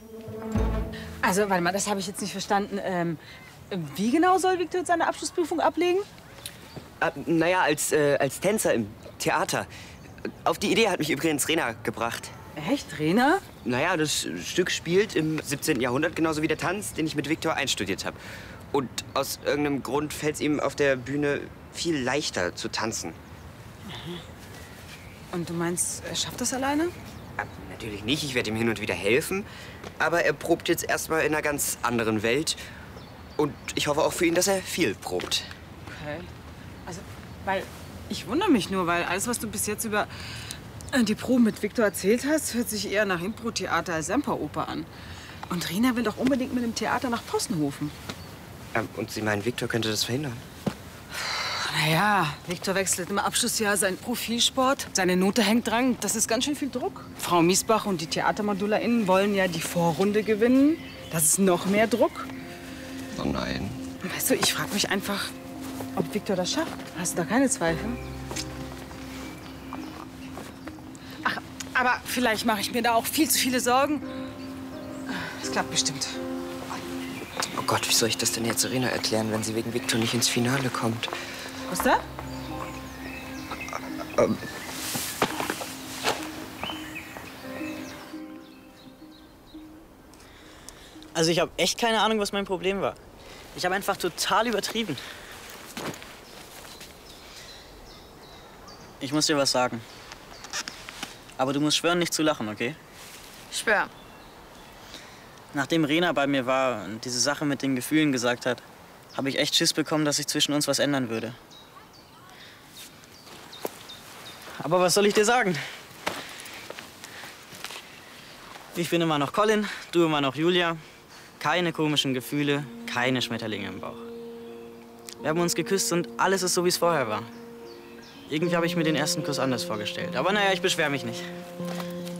Also, warte mal, das habe ich jetzt nicht verstanden. Wie genau soll Viktor jetzt seine Abschlussprüfung ablegen? Naja, als Tänzer im Theater. Auf die Idee hat mich übrigens Rena gebracht. Echt, Rena? Naja, das Stück spielt im 17. Jahrhundert, genauso wie der Tanz, den ich mit Viktor einstudiert habe. Und aus irgendeinem Grund fällt es ihm auf der Bühne viel leichter zu tanzen. Und du meinst, er schafft das alleine? Natürlich nicht, ich werde ihm hin und wieder helfen. Aber er probt jetzt erstmal in einer ganz anderen Welt. Und ich hoffe auch für ihn, dass er viel probt. Okay. Also, weil ich wundere mich nur, weil alles, was du bis jetzt über die Proben mit Viktor erzählt hast, hört sich eher nach Impro-Theater als Semperoper an. Und Rena will doch unbedingt mit dem Theater nach Possenhofen. Und Sie meinen, Viktor könnte das verhindern? Naja, Viktor wechselt im Abschlussjahr seinen Profilsport. Seine Note hängt dran. Das ist ganz schön viel Druck. Frau Miesbach und die TheatermodullerInnen wollen ja die Vorrunde gewinnen. Das ist noch mehr Druck. Oh nein. Weißt du, ich frage mich einfach, ob Viktor das schafft. Hast du da keine Zweifel? Ach, aber vielleicht mache ich mir da auch viel zu viele Sorgen. Das klappt bestimmt. Oh Gott, wie soll ich das denn jetzt Serena erklären, wenn sie wegen Viktor nicht ins Finale kommt? Was da? Also ich habe echt keine Ahnung, was mein Problem war. Ich habe einfach total übertrieben. Ich muss dir was sagen. Aber du musst schwören, nicht zu lachen, okay? Schwör. Nachdem Rena bei mir war und diese Sache mit den Gefühlen gesagt hat, habe ich echt Schiss bekommen, dass sich zwischen uns was ändern würde. Aber was soll ich dir sagen? Ich bin immer noch Colin, du immer noch Julia. Keine komischen Gefühle, keine Schmetterlinge im Bauch. Wir haben uns geküsst und alles ist so, wie es vorher war. Irgendwie habe ich mir den ersten Kuss anders vorgestellt. Aber naja, ich beschwere mich nicht.